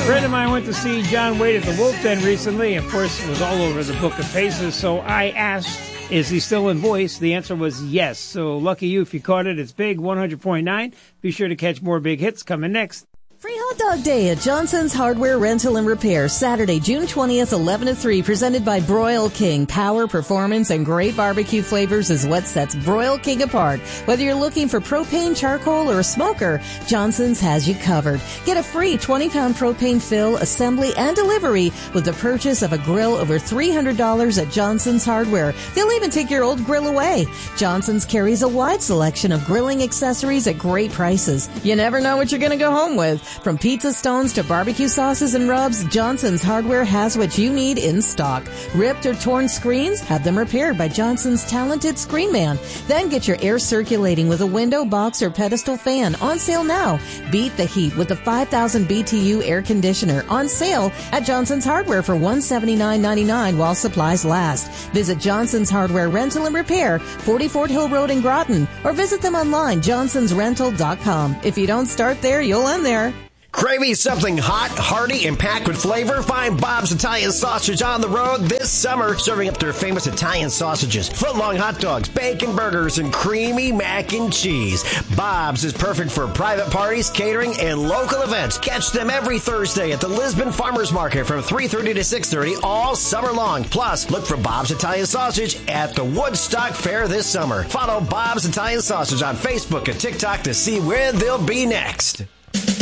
friend of mine went to see John Wayne at the Wolf Den recently. Of course, it was all over the Book of Faces. So I asked, is he still in voice? The answer was yes. So lucky you if you caught it. It's Big 100.9. Be sure to catch more big hits coming next. Free Hot Dog Day at Johnson's Hardware Rental and Repair, Saturday, June 20th, 11 to 3, presented by Broil King. Power, performance, and great barbecue flavors is what sets Broil King apart. Whether you're looking for propane, charcoal, or a smoker, Johnson's has you covered. Get a free 20-pound propane fill, assembly, and delivery with the purchase of a grill over $300 at Johnson's Hardware. They'll even take your old grill away. Johnson's carries a wide selection of grilling accessories at great prices. You never know what you're going to go home with. From pizza stones to barbecue sauces and rubs, Johnson's Hardware has what you need in stock. Ripped or torn screens? Have them repaired by Johnson's talented screen man. Then get your air circulating with a window, box, or pedestal fan. On sale now. Beat the heat with the 5,000 BTU air conditioner. On sale at Johnson's Hardware for $179.99 while supplies last. Visit Johnson's Hardware Rental and Repair, 40 Fort Hill Road in Groton, or visit them online, johnsonsrental.com. If you don't start there, you'll end there. Craving something hot, hearty, and packed with flavor? Find Bob's Italian Sausage on the road this summer, serving up their famous Italian sausages, footlong hot dogs, bacon burgers, and creamy mac and cheese. Bob's is perfect for private parties, catering, and local events. Catch them every Thursday at the Lisbon Farmers Market from 3:30 to 6:30 all summer long. Plus, look for Bob's Italian Sausage at the Woodstock Fair this summer. Follow Bob's Italian Sausage on Facebook and TikTok to see where they'll be next.